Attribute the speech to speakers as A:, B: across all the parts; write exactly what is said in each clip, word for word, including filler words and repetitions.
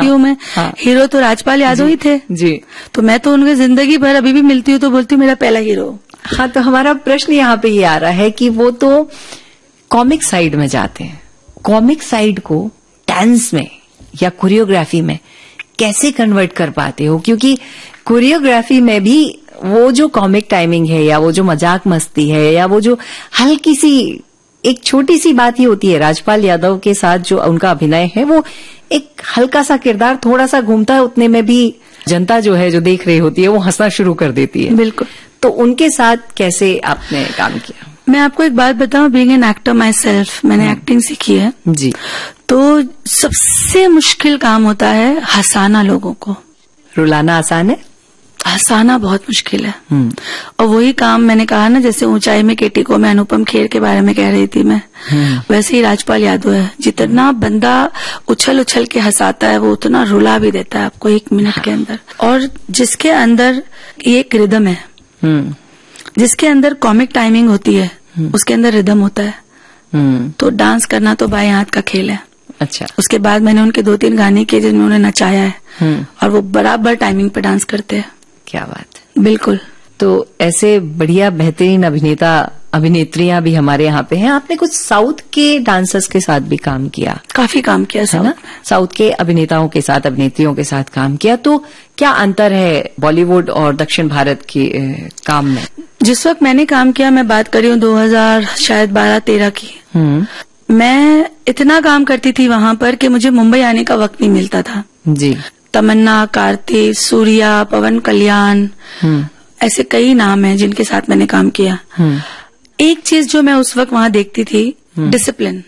A: हूँ मैं, हाँ, हीरो तो राजपाल यादव ही थे जी। तो मैं तो उनके जिंदगी भर अभी भी मिलती हूँ तो बोलती हूँ मेरा पहला हीरो।
B: हाँ, तो हमारा प्रश्न यहाँ पे ये आ रहा है कि वो तो कॉमिक साइड में जाते हैं, कॉमिक साइड को डांस में या कोरियोग्राफी में कैसे कन्वर्ट कर पाते हो? क्योंकि कोरियोग्राफी में भी वो जो कॉमिक टाइमिंग है या वो जो मजाक मस्ती है या वो जो हल्की सी एक छोटी सी बात ही होती है, राजपाल यादव के साथ जो उनका अभिनय है वो एक हल्का सा किरदार थोड़ा सा घूमता है, उतने में भी जनता जो है जो देख रही होती है वो हंसना शुरू कर देती है।
A: बिल्कुल।
B: तो उनके साथ कैसे आपने काम किया?
A: मैं आपको एक बात बताऊं, being an actor my self, मैंने एक्टिंग सीखी है
B: जी।
A: तो सबसे मुश्किल काम होता है हंसाना लोगों को।
B: रुलाना आसान है,
A: हंसाना बहुत मुश्किल है। और वही काम मैंने कहा ना, जैसे ऊंचाई में केटी को मैं अनुपम खेर के बारे में कह रही थी मैं, वैसे ही राजपाल यादव है। जितना बंदा उछल उछल के हंसाता है वो उतना रुला भी देता है आपको एक मिनट के अंदर। और जिसके अंदर ये एक रिदम है, जिसके अंदर कॉमिक टाइमिंग होती है उसके अंदर रिदम होता है। तो डांस करना तो बाएं हाथ का खेल है।
B: अच्छा।
A: उसके बाद मैंने उनके दो तीन गाने किए जिनमें उन्हें नचाया है और वो बराबर टाइमिंग पे डांस करते हैं।
B: क्या बात।
A: बिल्कुल।
B: तो ऐसे बढ़िया बेहतरीन अभिनेता अभिनेत्रियां भी हमारे यहाँ पे हैं। आपने कुछ साउथ के डांसर्स के साथ भी काम किया?
A: काफी काम किया है ना,
B: साउथ के अभिनेताओं के साथ अभिनेत्रियों के साथ काम किया। तो क्या अंतर है बॉलीवुड और दक्षिण भारत के काम में?
A: जिस वक्त मैंने काम किया, मैं बात कर रही हूँ दो हजार शायद बारह तेरह की, मैं इतना काम करती थी वहां पर कि मुझे मुंबई आने का वक्त नहीं मिलता था
B: जी।
A: तमन्ना, कार्तिक, सूर्या, पवन कल्याण, ऐसे कई नाम हैं जिनके साथ मैंने काम किया। एक चीज जो मैं उस वक्त वहां देखती थी, डिसिप्लिन।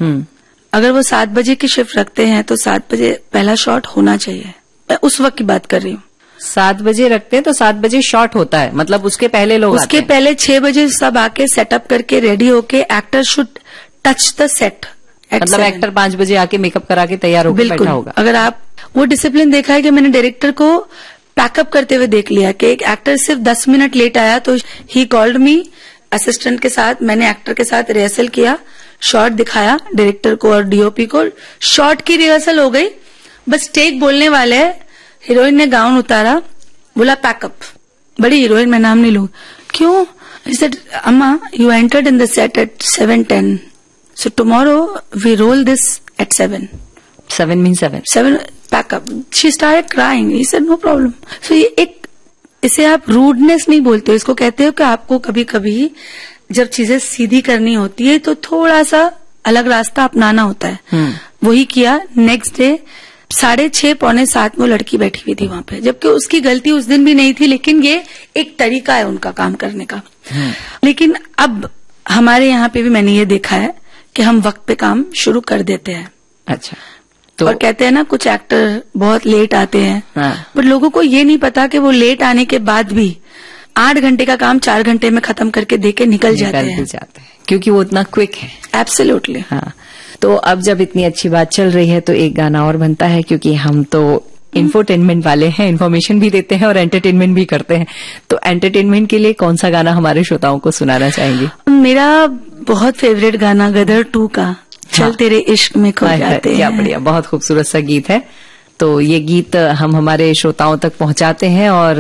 A: अगर वो सात बजे की शिफ्ट रखते हैं तो सात बजे पहला शॉट होना चाहिए। मैं उस वक्त की बात कर रही हूँ।
B: सात बजे रखते हैं तो सात बजे शॉट होता है, मतलब उसके पहले लोग
A: उसके
B: आते
A: पहले छह बजे सब आके सेटअप करके रेडी होके actor should touch the set.
B: मतलब एक्टर पांच बजे आके मेकअप करा के तैयार होकर बैठा होगा।
A: अगर आप वो डिसिप्लिन देखा है कि मैंने डायरेक्टर को पैकअप करते हुए देख लिया कि एक एक्टर सिर्फ दस मिनट लेट आया तो ही कॉल्ड मी असिस्टेंट के साथ, मैंने एक्टर के साथ रिहर्सल किया, शॉट दिखाया डायरेक्टर को और डीओपी को, शॉट की रिहर्सल हो गई, बस टेक बोलने वाले, हीरोइन ने गाउन उतारा, बोला पैकअप। बड़ी हीरोइन, मैं नाम नहीं लूं, क्यों? He said, अम्मा you entered in the set eight seven ten, so tomorrow we roll this at seven.
B: Seven means seven.
A: Seven pack up. She started crying. He said no problem. So ये एक, इसे आप rudeness नहीं बोलते हो, इसको कहते हो कि आपको कभी कभी जब चीजें सीधी करनी होती है तो थोड़ा सा अलग रास्ता अपनाना होता है। hmm. वही किया। नेक्स्ट डे साढ़े छह पौने सात में लड़की बैठी हुई थी वहां पे, जबकि उसकी गलती उस दिन भी नहीं थी, लेकिन ये एक तरीका है उनका काम करने का। hmm. लेकिन अब हमारे यहाँ पे भी मैंने ये देखा है कि हम वक्त पे काम शुरू कर देते हैं।
B: अच्छा। तो
A: और कहते हैं ना कुछ एक्टर बहुत लेट आते हैं,
B: हाँ।
A: बट लोगों को ये नहीं पता कि वो लेट आने के बाद भी आठ घंटे का काम चार घंटे में खत्म करके देके निकल, निकल जाते हैं
B: जाते हैं क्योंकि वो उतना क्विक है।
A: एब्सोल्युटली।
B: हाँ। तो अब जब इतनी अच्छी बात चल रही है तो एक गाना और बनता है, क्योंकि हम तो इंफोटेनमेंट वाले हैं, इन्फॉर्मेशन भी देते हैं और एंटरटेनमेंट भी करते हैं। तो एंटरटेनमेंट के लिए कौन सा गाना हमारे श्रोताओं को सुनाना चाहेंगे?
A: मेरा बहुत फेवरेट गाना गदर टू का चल हाँ। तेरे इश्क में खो जाते हैं।
B: क्या बढ़िया, बहुत खूबसूरत सा गीत है। तो ये गीत हम हमारे श्रोताओं तक पहुंचाते हैं और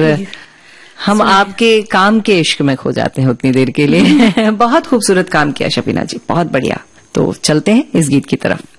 B: हम आपके काम के इश्क में खो जाते हैं उतनी देर के लिए। बहुत खूबसूरत काम किया शफीना जी, बहुत बढ़िया। तो चलते हैं इस गीत की तरफ।